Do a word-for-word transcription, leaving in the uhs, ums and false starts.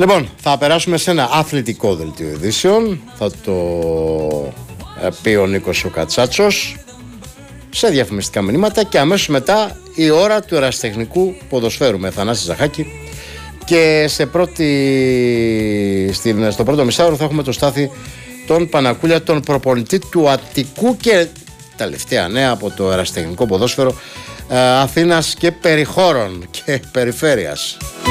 Λοιπόν, θα περάσουμε σε ένα αθλητικό δελτίο ειδήσεων. Θα το πει ο Νίκος ο Κατσάτσος σε διαφημιστικά μηνύματα και αμέσως μετά η ώρα του ερασιτεχνικού ποδοσφαίρου με Θανάση Ζαχάκη. Και σε πρώτη, στην, στο πρώτο μισάωρο θα έχουμε το Στάθη τον Πανακούλια, τον προπονητή του Αττικού και τελευταία νέα από το ερασιτεχνικό ποδόσφαιρο ε, Αθήνας και περιχώρων και περιφέρειας.